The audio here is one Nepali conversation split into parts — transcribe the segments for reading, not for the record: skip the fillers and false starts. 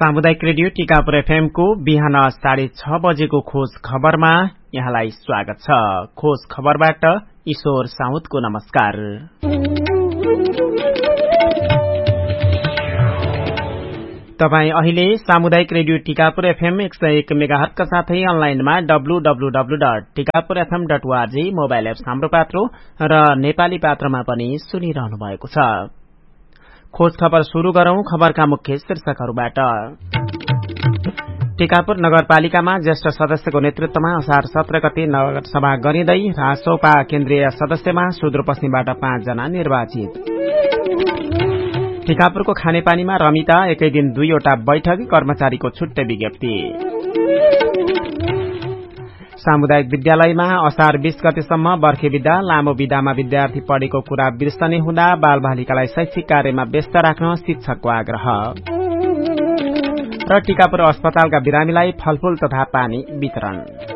सामुदायिक रेडियो टिकापुर एफएम को बिहान 6:30 बजेको खोज खबरमा यहाँलाई स्वागत छ। खोज खबरबाट ईश्वर साउदको नमस्कार। तपाई अहिले सामुदायिक रेडियो टिकापुर एफएम 101 मेगाहर्ज का साथै अनलाइनमा www.tikapurfm.org मोबाइल एप्स हाम्रो पात्रो र नेपाली पात्रमा पनि सुनिरहनु भएको छ। खोज खबर शुरू गरौं। खबरका मुख्य शीर्षकहरूबाट। टिकापुर नगरपालिकामा ज्येष्ठ सदस्यको नेतृत्वमा असार 17 गते नगरसभा गरिँदै रासोपा केन्द्रीय सदस्यमा सुदूरपश्चिमबाट 5 जना निर्वाचित। टिकापुरको खानेपानीमा रमिता एकै दिन 2वटा बैठक, कर्मचारीको छुट्टै विज्ञप्ति। सामुदायिक विद्यालयमा असार 20 गतेसम्म बर्खे विदा, लामो विदामा विद्यार्थी पढेको कुरा बिर्सने हुँदा बालबालिकालाई शैक्षिक कार्यमा व्यस्त राख्न शिक्षकको आग्रह। र टिकापुर अस्पतालका बिरामीलाई फलफूल तथा पानी वितरण।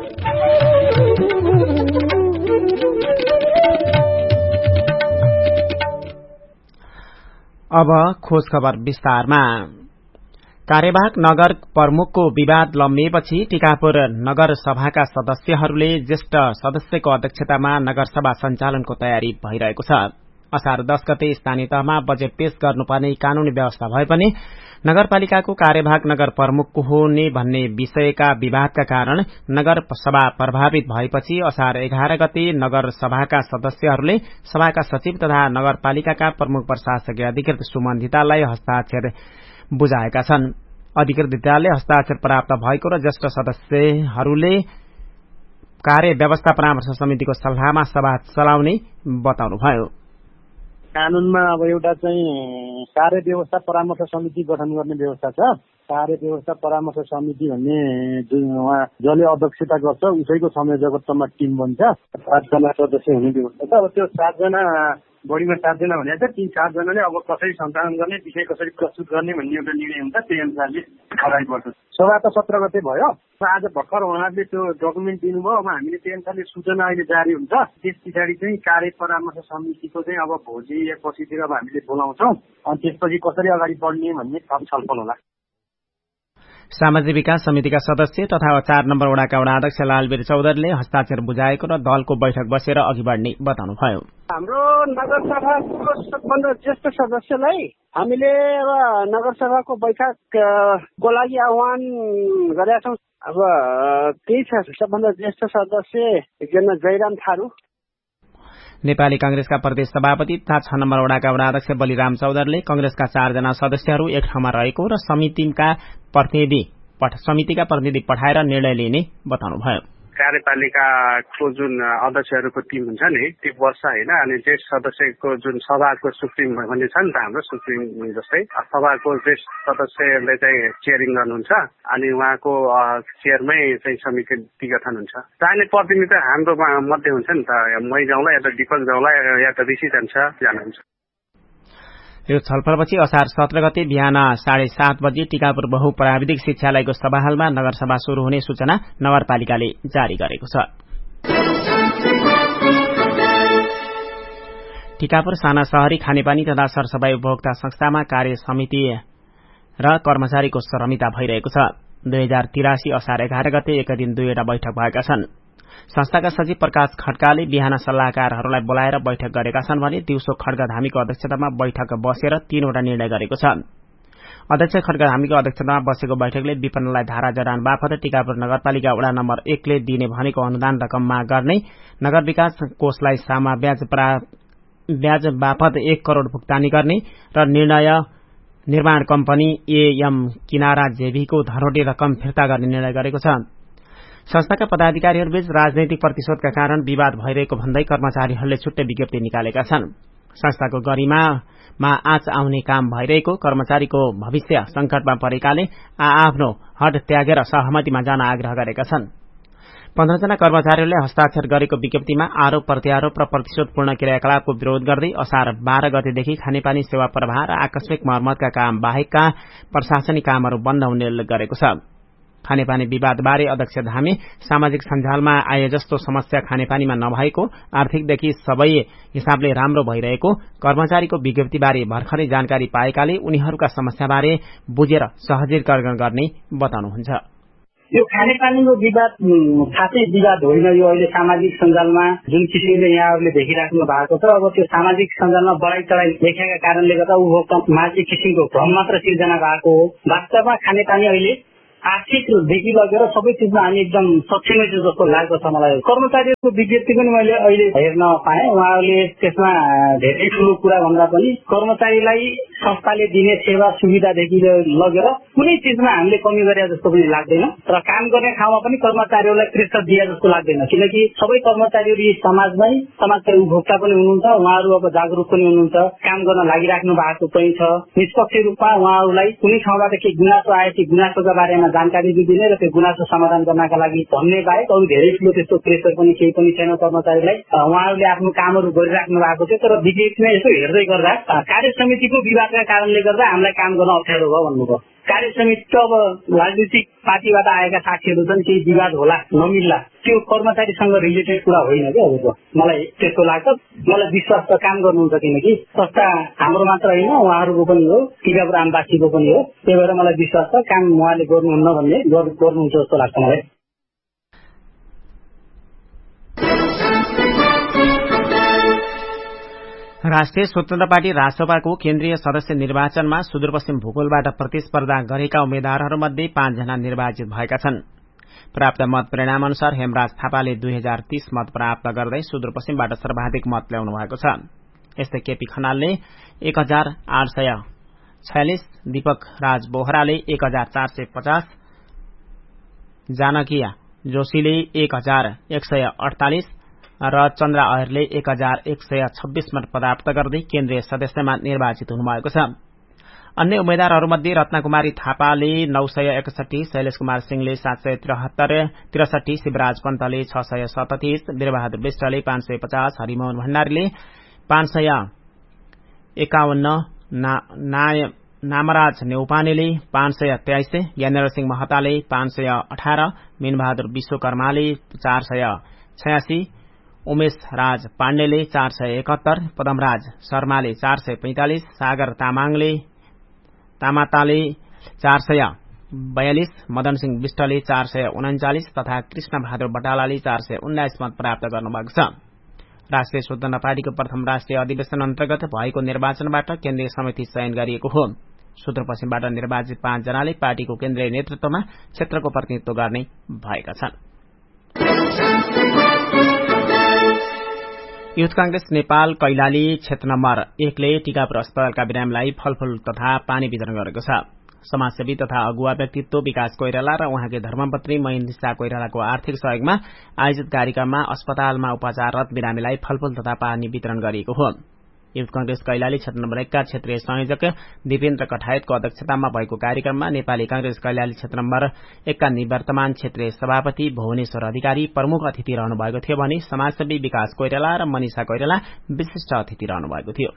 अब खोज खबर विस्तारमा। कार्यवाहक नगर प्रमुखको विवाद लम्बिएपछि टिकापुर नगर सभाका सदस्यहरूले ज्येष्ठ सदस्यको अध्यक्षतामा नगरसभा सञ्चालनको तयारी भइरहेको छ। असार 10 गते स्थानीय तहमा बजेट पेश गर्नुपर्ने कानूनी व्यवस्था भए पनि नगरपालिकाको कार्यवाहक नगर प्रमुखको हुने भन्ने विषयका विवादका कारण नगर सभा प्रभावित भएपछि असार 11 गते नगर सभाका सदस्यहरूले सभाका सचिव तथा नगरपालिकाका प्रमुख प्रशासकीय अधिकृत सुमन धिताललाई हस्ताक्षर बुझाएका छन्। अधिकृत धितालले हस्ताक्षर प्राप्त भएको र ज्येष्ठ सदस्यहरूले कार्य व्यवस्था परामर्श समितिको सल्लाहमा सभा चलाउने बताउनुभयो। कानूनमा अब एउटा चाहिँ कार्य व्यवस्था परामर्श समिति गठन गर्ने व्यवस्था छ। कार्य व्यवस्था परामर्श समिति भन्ने उहाँ जसले अध्यक्षता गर्छ उसैको संयोजकत्वमा टिम बन्छ। 7 जना सदस्य हुने व्यवस्था छ। अब त्यो 7 जना बढीमा 7 जना भनेको छ। ती 7 जनाले अब कसरी सञ्चालन गर्ने, विषय कसरी प्रस्तुत गर्ने भन्ने एउटा निर्णय हुन्छ। त्यही अनुसारले अगाडि बढ्छ। सभा त 17 गते भयो। आज भर्खर उहाँहरूले त्यो डकुमेन्ट दिनुभयो। अब हामीले त्यही अनुसारले सूचना अहिले जारी हुन्छ। त्यस पछाडि चाहिँ कार्य परामर्श समितिको चाहिँ अब भोलि या पछितिर अब हामीले बोलाउँछौँ। अनि त्यसपछि कसरी अगाडि बढ्ने भन्ने छलफल होला। सामाजिक विकास समितिका सदस्य तथा 4 नम्बर वडाका वडाध्यक्ष लालवीर चौधरीले हस्ताक्षर बुझाएको र दलको बैठक बसेर अघि बढ्ने बताउनुभयो। हाम्रो नगरसभाको सबभन्दा ज्येष्ठ सदस्यलाई हामीले अब नगरसभाको बैठकको लागि आह्वान गरेका छौँ। अब त्यही छ, सबभन्दा ज्येष्ठ सदस्य एकजना जयराम थारू। नेपाली कांग्रेसका प्रदेश सभापति तथा 6 नम्बर वडाका वडाध्यक्ष बलिराम चौधरीले कांग्रेसका 4 जना सदस्यहरू एक ठाउँमा रहेको र समितिका प्रतिनिधि पठाएर निर्णय लिने बताउनुभयो। कार्यपालिकाको जुन अध्यक्षहरूको टिम हुन्छ नि त्यो वर्ष होइन, अनि त्यस सदस्यको जुन सभाको सुप्रिम भन्ने छ नि त, हाम्रो सुप्रिम जस्तै सभाको त्यस सदस्यले चाहिँ चेयरिङ गर्नुहुन्छ। अनि उहाँको चेयरमै चाहिँ समिति गठन हुन्छ। चाहिने प्रतिनिधि त हाम्रो मध्ये हुन्छ नि त, मै जाउँला या त दीपक जाउँला या त ऋषि जानुहुन्छ। यो छलफलपछि असार 17 गते बिहान 7:30 बजे टिकापुर बहुप्राविधिक शिक्षालयको सभाहालमा नगरसभा शुरू हुने सूचना नगरपालिकाले जारी गरेको छ। टिकापुर साना शहरी खानेपानी तथा सरसफाई उपभोक्ता संस्थामा कार्य समिति र कर्मचारीको रमिता भइरहेको छ। 2083 असार 11 गते एक दिन 2वटा बैठक भएका छन्। संस्थाका सचिव प्रकाश खड्काले बिहान सल्लाहकारहरूलाई बोलाएर बैठक गरेका छन् भने दिउँसो खड्गाधामीको अध्यक्षतामा बैठक बसेर 3वटा निर्णय गरेको छ। अध्यक्ष खड्गाधामीको अध्यक्षतामा बसेको बैठकले विपन्नलाई धारा जडान बापत टिकापुर नगरपालिका वडा नम्बर 1 ले दिने भनेको अनुदान रकममा गर्ने, नगर विकास कोषलाई सामा ब्याज बापत 1 करोड़ भुक्तानी गर्ने र निर्माण कम्पनी एएम किनारा जेभीको धरोटी रकम फिर्ता गर्ने निर्णय गरेको छ। संस्थाका पदाधिकारीहरूबीच राजनैतिक प्रतिशोधका कारण विवाद भइरहेको भन्दै कर्मचारीहरूले छुट्टै विज्ञप्ति निकालेका छन्। संस्थाको गरिमामा आँच आउने काम भइरहेको, कर्मचारीको भविष्य संकटमा परेकाले आफ्नो हद त्यागेर सहमतिमा जान आग्रह गरेका छन्। 15 जना कर्मचारीहरूले हस्ताक्षर गरेको विज्ञप्तिमा आरोप प्रत्यारोप र प्रतिशोधपूर्ण क्रियाकलापको विरोध गर्दै असार 12 गतेदेखि खानेपानी सेवा प्रवाह र आकस्मिक मर्मतका काम बाहेकका प्रशासनिक कामहरू बन्द हुने उल्लेख गरेको छ। खानेपानी विवादबारे अध्यक्ष धामी सामाजिक सञ्जालमा आए जस्तो समस्या खानेपानीमा नभएको, आर्थिकदेखि सबै हिसाबले राम्रो भइरहेको, कर्मचारीको विज्ञप्तिबारे भर्खरै जानकारी पाएकाले उनीहरूका समस्याबारे बुझेर सहजीकरण गर्ने बताउनुहुन्छ। यो खानेपानीको विवाद खासै विवाद होइन। यो अहिले सामाजिक सञ्जालमा जुन किसिमले यहाँहरूले देखिराख्नु भएको छ, अब त्यो सामाजिक सञ्जालमा बढाइ चढाइ देखेका कारणले गर्दा उपभोक्तामा एक किसिमको भ्रम मात्र सिर्जना भएको हो। वास्तवमा खानेपानी अहिले आर्थिकदेखि लगेर सबै चिजमा हामी एकदम सक्षमै छु जस्तो लाग्दछ मलाई। कर्मचारीहरूको विज्ञप्ति पनि मैले अहिले हेर्न पाएँ। उहाँहरूले त्यसमा धेरै ठुलो कुरा भन्दा पनि कर्मचारीलाई संस्थाले दिने सेवा सुविधादेखि लगेर कुनै चिजमा हामीले कमी गरे जस्तो पनि लाग्दैन र काम गर्ने ठाउँमा पनि कर्मचारीहरूलाई प्रेसर दिए जस्तो लाग्दैन, किनकि सबै कर्मचारीहरू यी समाजमै समाजका उपभोक्ता पनि हुनुहुन्छ। उहाँहरू अब जागरुक पनि हुनुहुन्छ, काम गर्न लागिराख्नु भएको पनि छ। निष्पक्ष रूपमा उहाँहरूलाई कुनै ठाउँबाट केही गुनासो आए ती गुनासोका बारेमा जानकारी दिने र त्यो गुनासो समाधान गर्नका लागि भन्ने बाहेक अरू धेरै ठुलो त्यस्तो प्रेसर पनि केही पनि छैन कर्मचारीलाई। उहाँहरूले आफ्नो कामहरू गरिराख्नु भएको थियो, तर विज्ञप्तिमा यसो हेर्दै गर्दा कार्य समितिको विवादका कारणले गर्दा हामीलाई काम गर्न अप्ठ्यारो भयो भन्नुभयो। कार्य समिति अब राजनीतिक पार्टीबाट आएका साथीहरू छन्, केही विवाद होला नमिल्ला, त्यो कर्मचारीसँग रिलेटेड कुरा होइन क्या। अब मलाई त्यस्तो लाग्छ। मलाई विश्वास त काम गर्नुहुन्छ, किनकि संस्था हाम्रो मात्र होइन उहाँहरूको पनि हो, टिकापुर आमवासीको पनि हो। त्यही भएर मलाई विश्वास छ काम उहाँले गर्नुहुन्न भन्ने गर्नुहुन्छ जस्तो लाग्छ मलाई। राष्ट्रिय स्वतन्त्र पार्टी रासपाको केन्द्रीय सदस्य निर्वाचनमा सुदूरपश्चिम भूगोलबाट प्रतिस्पर्धा गरेका उम्मेद्वारहरूमध्ये 5 जना निर्वाचित भएका छन्। प्राप्त मत परिणाम अनुसार हेमराज थापाले 2030 मत प्राप्त गर्दै सुदूरपश्चिमबाट सर्वाधिक मत ल्याउनु भएको छ। यस्तै केपी खनालले 1846, दीपक राज बोहराले 1450, जानकिया जोशीले 1148 र चन्द्र अयरले 1126 मत प्राप्त गर्दै केन्द्रीय सदस्यमा निर्वाचित हुनुभएको छ। अन्य उम्मेद्वारहरूमध्ये रत्नकुमारी थापाले 961, शैलेश कुमार सिंहले 763, शिवराज पन्तले 637, वीरबहादुर विष्टले 550, हरिमोहन भण्डारीले 551, नामराज नेउपानेले 583, ज्ञानेन्द्र सिंह महताले 518, मीनबहादुर विश्वकर्माले 486, उमेश राज पाण्डेले 471, पदमराज शर्माले 445, सागर तामाताले 442, मदन सिंह विष्टले 439 तथा कृष्ण बहादुर बटालाले 419 मत प्राप्त गर्नुभएको छ। राष्ट्रिय स्वतन्त्र पार्टीको प्रथम राष्ट्रिय अधिवेशन अन्तर्गत भएको निर्वाचनबाट केन्द्रीय समिति चयन गरिएको हो। सुदूरपश्चिमबाट निर्वाचित 5 जनाले पार्टीको केन्द्रीय नेतृत्वमा क्षेत्रको प्रतिनिधित्व गर्ने भएका छन्। युथ कांग्रेस नेपाल कैलाली क्षेत्र नम्बर 1 ले टीकापुर अस्पतालका बिरामीलाई फलफूल तथा पानी वितरण गरेको छ। समाजसेवी तथा अगुवा व्यक्तित्व विकास कोइराला र उहाँकी धर्मपत्नी महेन्द्रिसा कोइरालाको आर्थिक सहयोगमा आयोजित कार्यक्रममा अस्पतालमा उपचाररत बिरामीलाई फलफूल तथा पानी वितरण गरिएको हो। युथ कांग्रेस कैलाली क्षेत्र नम्बर 1 का क्षेत्रीय संयोजक दिपेन्द्र कठायतको अध्यक्षतामा भएको कार्यक्रममा नेपाली कांग्रेस कैलाली क्षेत्र नम्बर 1 का निवर्तमान क्षेत्रीय सभापति भुवनेश्वर अधिकारी प्रमुख अतिथि रहनु भएको थियो भने समाजसेवी विकास कोइराला र मनिषा कोइराला विशिष्ट अतिथि रहनु भएको थियो।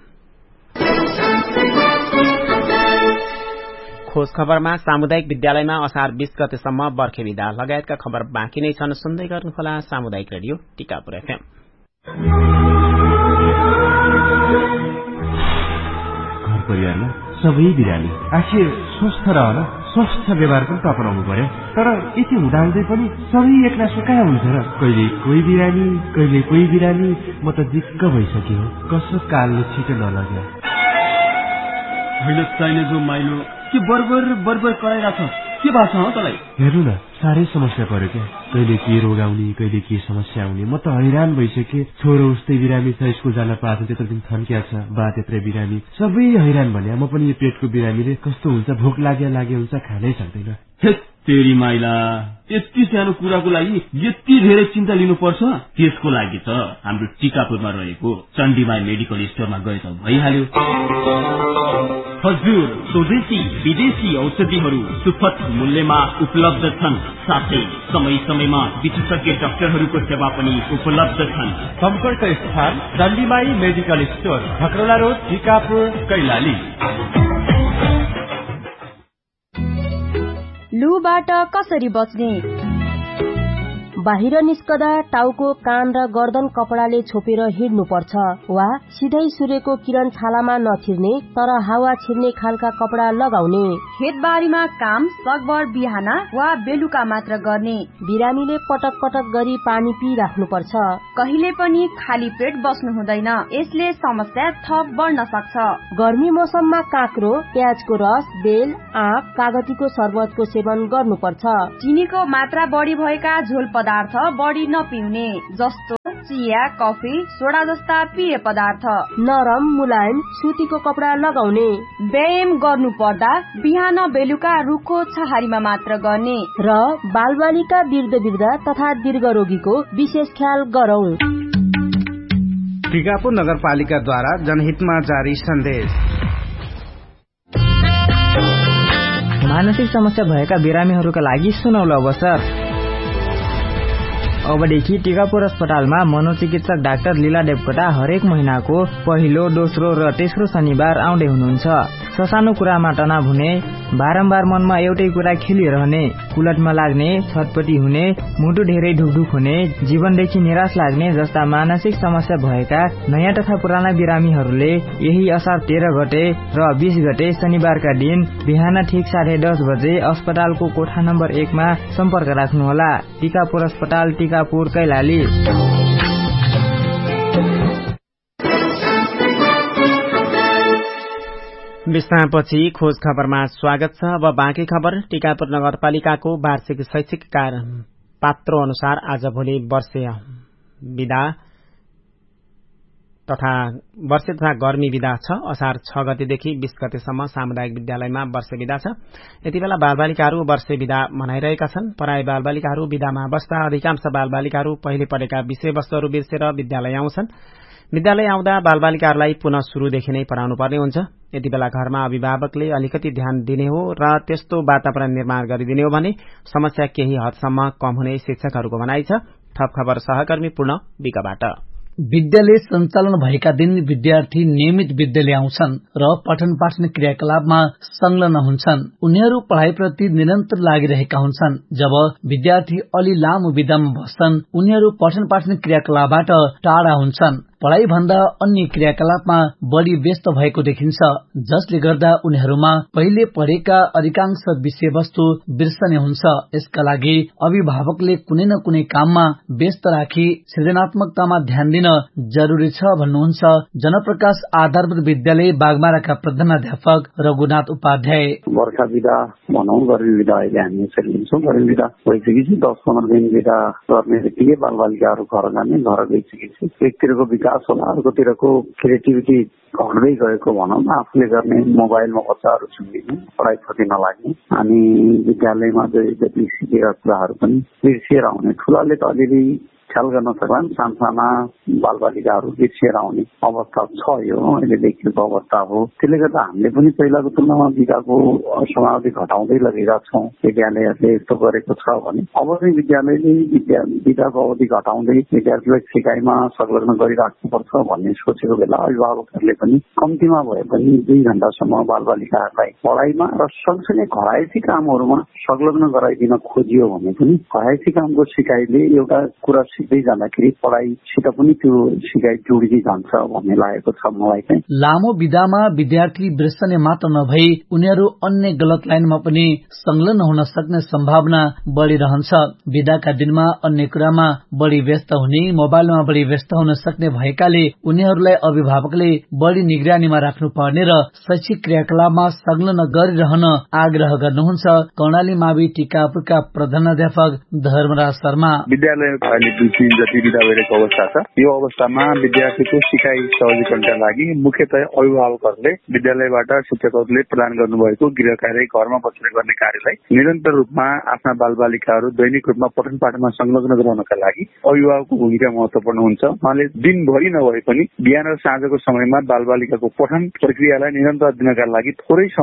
खोज खबरमा सामुदायिक विद्यालयमा असार 20 गतेसम्म बर्खे विदा लगायतका खबर बाँकी नै छन्। सुन्दै गर्नुहोला सामुदायिक रेडियो टीकापुर एफएम। घर परिवारमा सबै बिरामी आखिर स्वस्थ रहन स्वस्थ व्यवहार पनि अपनाउनु पर्यो। तर यति हुँदाहुँदै पनि सबै एक्लासो कहाँ हुन्छ र? कहिले कोही बिरामी कहिले कोही बिरामी। म त दिक्क भइसक्यो। कसो कालले छिटो नलग्यो। होइन चाहिने जो माइलो के बर्बर कराइरहेछ के भएको छ तँलाई? हेर्नु न, साह्रै समस्या पर्यो क्या। कहिले के रोग आउने कहिले के समस्या आउने। म त हैरान भइसकेँ। छोरो उस्तै बिरामी छ, स्कुल जान पाएको त्यत्रो दिन थन्किया छ, बा त्यत्रै बिरामी, सबै हैरान भने। म पनि यो पेटको बिरामीले कस्तो हुन्छ, भोक लागे हुन्छ, खानै सक्दैन। तेरी माइला, यति सानो कुराको लागि यति धेरै चिन्ता लिनुपर्छ? त्यसको लागि त हाम्रो टीकापुरमा रहेको चण्डीमाई मेडिकल स्टोरमा गए त भइहाल्यो। हजुर, स्वदेशी विदेशी औषधिहरू सुपथ मूल्यमा उपलब्ध छन्। साथै समय समयमा विशेषज्ञ डाक्टरहरूको सेवा पनि उपलब्ध छन्। सम्पर्क स्थान चण्डीमाई medical store, खकरौला road, Tikapur, Kailali. लूबाट कसरी बच्ने? बाहिर निस्कदा टाउको, कान र गर्दन कपडाले छोपेर हिँड्नु पर्छ वा सिधै सूर्यको किरण छालामा नछिर्ने तर हावा छिर्ने खालका कपडा लगाउने। खेतबारीमा काम सकभर बिहान वा बेलुका मात्र गर्ने। बिरामीले पटक पटक गरी पानी पिइराख्नु पर्छ। कहिले पनि खाली पेट बस्नु हुँदैन, यसले समस्या थप बढ्न सक्छ। गर्मी मौसममा काँक्रो, प्याजको रस, बेल, आँप, कागतीको शरबतको सेवन गर्नुपर्छ। चिनीको मात्रा बढी भएका झोल पदार्थ बढी नपिउने, जस्तो चिया, कफी, सोडा जस्ता पेय पदार्थ। नरम मुलायम सुतीको कपडा लगाउने। व्यायाम गर्नु पर्दा बिहान बेलुका रुखो छहारीमा मात्र गर्ने र बालबालिका, वृद्ध तथा दीर्घ रोगीको विशेष ख्याल गरौं। टिकापुर नगरपालिकाद्वारा जनहितमा जारी सन्देश। मानसिक समस्या भएका बिरामीहरूका लागि सुनौलो अवसर। अबदेखि टिकापुर अस्पतालमा मनोचिकित्सक डाक्टर लीला देवकोटा हरेक महिनाको पहिलो, दोस्रो र तेस्रो शनिबार आउँदै हुनुहुन्छ। ससानो कुरामा तनाव हुने, बारम्बार मनमा एउटै कुरा खेलिरहने, कुलटमा लाग्ने, छटपटी हुने, मुटु धेरै ढुकढुक हुने, जीवनदेखि निराश लाग्ने जस्ता मानसिक समस्या भएका नयाँ तथा पुराना बिरामीहरूले यही असार 13 गते र 20 गते शनिबारका दिन बिहान ठिक 10:30 बजे अस्पतालको कोठा नम्बर 1 मा सम्पर्क राख्नुहोला। टिकापुर अस्पताल, टिकापुर, कैलाली। विश्रामपछि खोज खबरमा स्वागत छ। अब बाँकी खबर। टिकापुर नगरपालिकाको वार्षिक शैक्षिक पात्रो अनुसार आज भोलि वर्षे तथा गर्मी विदा छ। असार 6 गतेदेखि 20 गतेसम्म सामुदायिक विद्यालयमा वर्षे विदा छ। यति बेला बालबालिकाहरू वर्षे विदा मनाइरहेका छन्। पढाइ बालबालिकाहरू विदामा बस्दा अधिकांश बालबालिकाहरू पहिले पढेका विषयवस्तुहरू बिर्सेर विद्यालय आउँछन्। विद्यालय आउँदा बालबालिकाहरूलाई पुनः सुरुदेखि नै पढाउनु पर्ने हुन्छ। यति बेला घरमा अभिभावकले अलिकति ध्यान दिने हो र त्यस्तो वातावरण निर्माण गरिदिने हो भने समस्या केही हदसम्म कम हुने शिक्षकहरूको भनाइ छ। थप खबर सहकर्मी पूर्ण विकबाट। विद्यालय सञ्चालन भएका दिन विद्यार्थी नियमित विद्यालय आउँछन् र पठन पाठन क्रियाकलापमा संलग्न हुन्छन्। उनीहरू पढाइप्रति निरन्तर लागिरहेका हुन्छन्। जब विद्यार्थी अलि लामो विदामा बस्छन्, उनीहरू पठन पाठन क्रियाकलापबाट टाढा हुन्छन्। पढाइ भन्दा अन्य क्रियाकलापमा बढी व्यस्त भएको देखिन्छ, जसले गर्दा उनीहरूमा पहिले पढेका अधिकांश विषयवस्तु बिर्सने हुन्छ। यसका लागि अभिभावकले कुनै न कुनै काममा व्यस्त राखी सृजनात्मकतामा ध्यान दिन जरुरी छ भन्नुहुन्छ जनप्रकाश आधारभूत विद्यालय बागमाराका प्रधानाध्यापक रघुनाथ उपाध्याय। वर्षा विदा भनौं, गर्मी विदा अहिले हामी यसरी लिन्छौँ। गर्मी विदा भइसकेपछि 10-15 दिन विदा गर्ने बित्तिकै बालबालिकाहरू घर जाने, घर गइसकेपछि एकतिरको विकास होला, अर्कोतिरको क्रिएटिभिटी घट्दै गएको भनौँ। आफूले गर्ने मोबाइलमा बच्चाहरू छुट्टिने, पढाइप्रति नलाग्ने, अनि विद्यालयमा जति सिकेका कुराहरू पनि बिर्सिएर आउने। ठुलाले त अलिअलि ख्याल गर्न सक्लान्, सानसाना बालबालिकाहरू बिर्सिएर आउने अवस्था छ। यो अहिले देखिएको अवस्था हो। त्यसले गर्दा हामीले पनि पहिलाको तुलनामा विदाको समावधि घटाउँदै लगेका छौँ। विद्यालयहरूले यस्तो गरेको छ भने अब चाहिँ विद्यालयले विदाको अवधि घटाउँदै विद्यार्थीलाई सिकाइमा संलग्न गरिराख्नुपर्छ भन्ने सोचेको बेला अभिभावकहरूले पनि कम्तीमा भए पनि 2 घण्टासम्म बालबालिकाहरूलाई पढाइमा र सँगसँगै घरायसी कामहरूमा संलग्न गराइदिन खोजियो भने पनि घरायसी कामको सिकाइले एउटा कुरा सिक्दै जाँदाखेरि पढाइसित पनि त्यो सिकाइ जोडिँदै जान्छ भन्ने लागेको छ मलाई चाहिँ। लामो विदामा विद्यार्थी बिर्सने मात्र नभई उनीहरू अन्य गलत लाइनमा पनि संलग्न हुन सक्ने सम्भावना बढ़िरहन्छ। विदाका दिनमा अन्य कुरामा बढी व्यस्त हुने, मोबाइलमा बढी व्यस्त हुन सक्ने भएकाले उनीहरूलाई अभिभावकले बढी निगरानीमा राख्नु पर्ने र शैक्षिक क्रियाकलापमा संलग्न गरिरहन आग्रह गर्नुहुन्छ कर्णाली मावि टिकापुरका प्रधानाध्यापक धर्मराज शर्मा। विद्यालय अहिले 2-3 जति विदा भइरहेको अवस्था छ। यो अवस्थामा विद्यार्थीको सिकाइ सहजीकरणका लागि मुख्यतया अभिभावकहरूले विद्यालयबाट शिक्षकहरूले प्रदान गर्नुभएको गृह कार्य, घरमा बसेर गर्ने कार्यलाई निरन्तर रूपमा आफ्ना बालबालिकाहरू दैनिक रूपमा पठन पाठनमा संलग्न गराउनका लागि अभिभावकको भूमिका महत्वपूर्ण हुन्छ। उहाँले दिनभरि नभए पनि बिहान र साँझको समयमा बालबालिकाको पठन प्रक्रियालाई निरन्तर दिनका लागि थोरै समय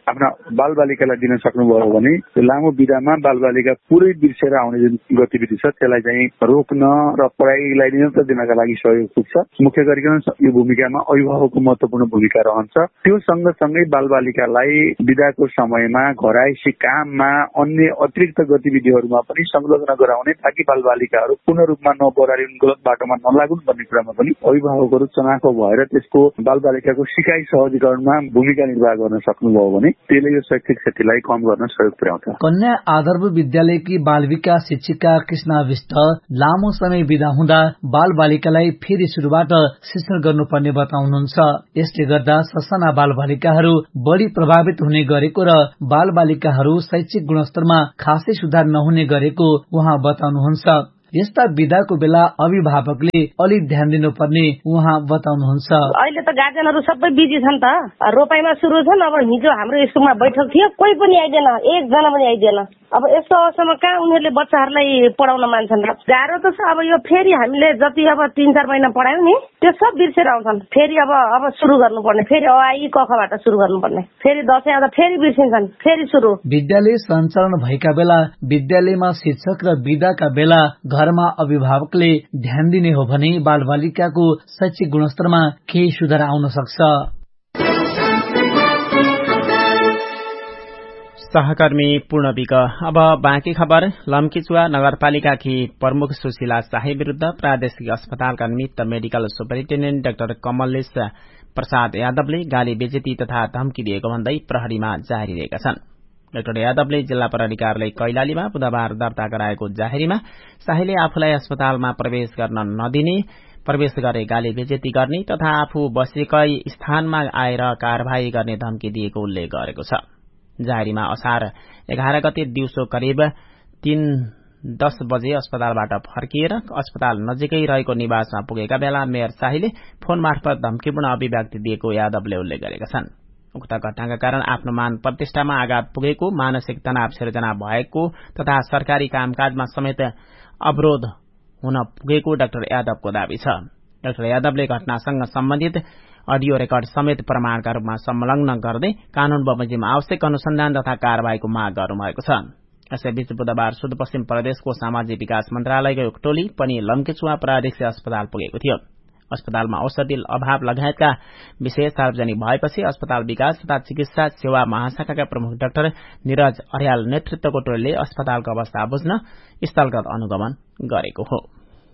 आफ्ना बालबालिकालाई दिन सक्नुभयो भने लामो बिदामा बालबालिका पुरै बिर्सेर आउने जुन गतिविधि छ त्यसलाई चाहिँ रोक्न र पढाइलाई निरन्तर दिनका लागि सहयोग पुग्छ। मुख्य गरिकन यो भूमिकामा अभिभावकको महत्वपूर्ण भूमिका रहन्छ। त्यो सँगसँगै बालबालिकालाई बिदाको समयमा घरायसी काममा अन्य अतिरिक्त गतिविधिहरूमा पनि संलग्न गराउने ताकि बालबालिकाहरू पूर्ण रूपमा नपढारिन्, गलत बाटोमा नलागुन् भन्ने कुरामा पनि अभिभावकहरू चनाखो भएर त्यसको बालबालिकाको सिकाइ सहजीकरणमा भूमिका निर्वाह गर्न सक्नुभयो भने त्यसले यो शैक्षिक क्षतिलाई कम गर्न सहयोग पुर्याउँछ। कन्या आधारभूत विद्यालयकी बाल विकास शिक्षिका कृष्णा विष्ट लामो समय बिदा हुँदा बालबालिकालाई फेरि सुरुबाट शिक्षण गर्नुपर्ने बताउनुहुन्छ। यसले गर्दा ससाना बालबालिकाहरू बढी प्रभावित हुने गरेको र बालबालिकाहरू शैक्षिक गुणस्तरमा खासै सुधार नहुने गरेको उहाँ बताउनुहुन्छ। यस्ता विदाको बेला अभिभावकले अलिक ध्यान दिनुपर्ने उहाँ बताउनुहुन्छ। अहिले त गार्जेनहरू सबै बिजी छन् त, रोपाइमा सुरु छन्। अब हिजो हाम्रो स्कुलमा बैठक थियो, कोही पनि आइदिएन, एकजना पनि आइदिएन। अब यस्तो अवस्थामा कहाँ उनीहरूले बच्चाहरूलाई पढाउन मान्छन् र? गाह्रो त छ। अब यो फेरि हामीले जति अब 3-4 महिना पढायौँ नि त्यो सब बिर्सेर आउँछन्। फेरि अब सुरु गर्नुपर्ने, फेरि अ आ इ क खबाट सुरु गर्नुपर्ने, फेरि दशैं आउँदा फेरि बिर्सिन्छन्, फेरि सुरु। विद्यालय सञ्चालन भएका बेला विद्यालयमा शिक्षक र बिदाका बेला घरमा अभिभावकले ध्यान दिने हो भने बालबालिकाको शैक्षिक गुणस्तरमा केही सुधार आउन सक्छ। सहकर्मी पूर्ण विक। अब बाँकी खबर। लम्कीचुवा नगरपालिकाकी प्रमुख सुशीला शाही विरूद्ध प्रादेशिक अस्पतालका निमित्त medical superintendent doctor Kamlesh Prasad यादवले गाली बेजेती तथा धम्की दिएको भन्दै प्रहरीमा जाहेरिएका छन्। डाक्टर यादवले जिल्ला प्रहरी कार्यालय कैलालीमा बुधबार दर्ता गराएको जाहेरीमा शाहीले आफूलाई अस्पतालमा प्रवेश गर्न नदिने, प्रवेश गरे गाली बेजेती गर्ने तथा आफू बसेकै स्थानमा आएर कारवाही गर्ने धम्की दिएको उल्लेख गरेको छ। जाहेरीमा असार 11 गते दिउँसो करिब 3:10 बजे अस्पतालबाट फर्किएर अस्पताल नजिकै रहेको निवासमा पुगेका बेला मेयर शाहीले फोन मार्फत धम्कीपूर्ण अभिव्यक्ति दिएको यादवले उल्लेख गरेका छन्। उक्त घटनाका कारण आफ्नो मान प्रतिष्ठामा आघात पुगेको, मानसिक तनाव सिर्जना भएको तथा सरकारी कामकाजमा समेत अवरोध हुन पुगेको डाक्टर यादवको दावी छ। डाक्टर यादवले घटनासँग सम्बन्धित अडियो रेकर्ड समेत प्रमाणका रूपमा संलग्न गर्दै कानून बमोजिम आवश्यक अनुसन्धान तथा कार्यवाहीको माग गर्नुभएको छ। यसैबीच बुधबार सुदूरपश्चिम प्रदेशको सामाजिक विकास मन्त्रालयको एक टोली पनि लम्कीचुवा प्रादेशिक अस्पताल पुगेको थियो। अस्पतालमा औषधि अभाव लगायतका विषय सार्वजनिक भएपछि अस्पताल विकास तथा चिकित्सा सेवा महाशाखाका प्रमुख डाक्टर निरज अर्याल नेतृत्वको टोलीले अस्पतालको अवस्था बुझ्न स्थलगत अनुगमन गरेको हो।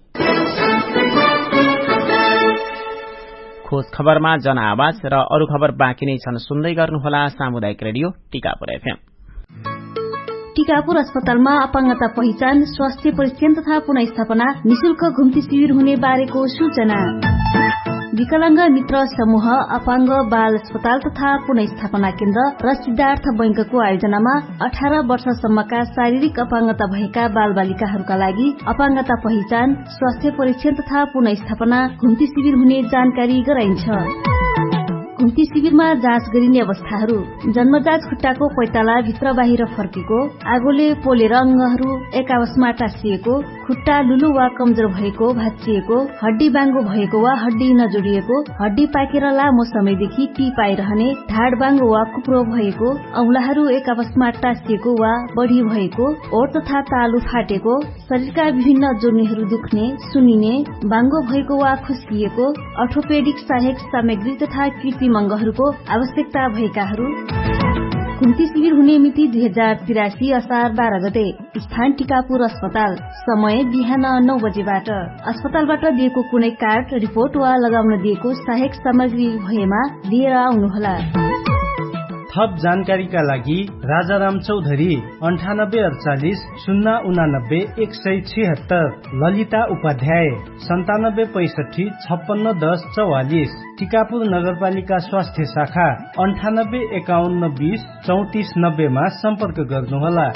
खोज खबरमा जनआवाज र अरू खबर बाँकी नै छन्, सुन्दै गर्नुहोला सामुदायिक रेडियो टिकापुर एफएम। टिकापुर अस्पतालमा अपाङ्गता पहिचान, स्वास्थ्य परीक्षण तथा पुनस्थापना निशुल्क घुम्ती शिविर हुने बारेको सूचना। विकलांग मित्र समूह, अपाङ्ग बाल अस्पताल तथा पुनस्थापना केन्द्र र सिद्धार्थ बैंकको आयोजनामा 18 वर्षसम्मका शारीरिक अपाङ्गता भएका बाल बालिकाहरूका लागि अपाङ्गता पहिचान, स्वास्थ्य परीक्षण तथा पुनस्थापना घुम्ती शिविर हुने जानकारी गराइन्छ। घुम्ती शिविरमा जाँच गरिने अवस्थाहरू: जन्मजात खुट्टाको पैताला भित्र बाहिर फर्केको, आगोले पोलेर अंगहरू एक आपसमा टाँसिएको, खुट्टा लुलु वा कमजोर भएको, भाँचिएको, हड्डी बाङ्गो भएको वा हड्डी नजोडिएको, हड्डी पाकेर लामो समयदेखि टिपाइरहने, ढाड बाङ्गो वा कुप्रो भएको, औंलाहरू एक आपसमा टाँसिएको वा बढ़ी भएको, ओठ तथा तालु फाटेको, शरीरका विभिन्न जोड्नीहरू दुख्ने, सुनिने, बाङ्गो भएको वा खुस्किएको, अर्थोपेडिक सहायक सामग्री तथा मंगहरूको आवश्यकता भएकाहरू। घुम्ती शिविर हुने मिति 2083 असार 12 गते। स्थान टिकापुर अस्पताल। समय बिहान 9 बजेबाट। अस्पतालबाट दिएको कुनै कार्ड, रिपोर्ट वा लगाउन दिएको सहायक सामग्री भएमा लिएर आउनुहोला। थप जानकारीका लागि राजाराम चौधरी 9848 089 176, ललिता उपाध्याय 9765 5610 44, टिकापुर नगरपालिका स्वास्थ्य शाखा 9851 20 3490 मा सम्पर्क गर्नुहोला।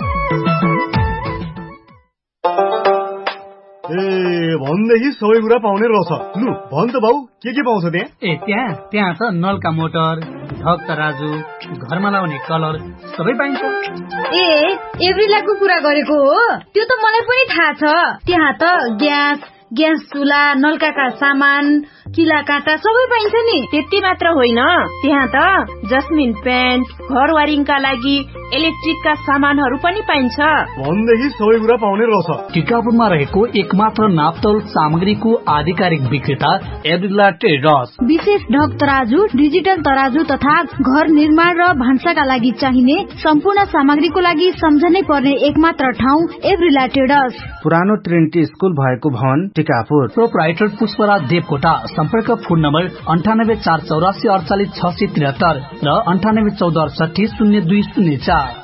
भनेदेखि सबै कुरा पाउने रहेछ। लु भन त बाउ, के पाउँछ त्यहाँ? त्यहाँ त नलका मोटर, झक तराजु, घरमा लाउने कलर सबै पाइन्छ। एभ्रिलाको कुरा गरेको हो? त्यो त मलाई पनि थाहा छ। त्यहाँ त ग्यास चुला, नलकाका सामान, किला काँटा सबै पाइन्छ नि। त्यति मात्र होइन, त्यहाँ त जस्मिन पेन्ट, घर वारिङका लागि इलेक्ट्रिकका सामानहरू पनि पाइन्छ। भनेदेखि सबै कुरा पाउने रहेछ। टिकापुरमा रहेको एकमात्र नापतोल सामग्रीको आधिकारिक विक्रेता एब्रिला ट्रेडर्स। विशेष ढक तराजु, डिजिटल तराजु तथा घर निर्माण र भान्साका लागि चाहिने सम्पूर्ण सामग्रीको लागि सम्झनै पर्ने एकमात्र ठाउँ एब्रिला ट्रेडर्स। पुरानो ट्रिनिटी स्कुल भएको भवन टिकापुर। प्रोप्राइटर पुष्पराज देवकोटा। सम्पर्क फोन नम्बर 98 484 48 673 र 98 14 68 0204।